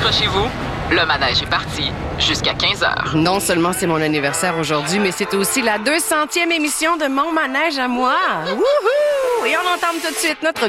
Accrochez-vous, le manège est parti jusqu'à 15h. Non seulement c'est mon anniversaire aujourd'hui, mais c'est aussi la 200e émission de Mon manège à moi. Wouhou! Et on entame tout de suite notre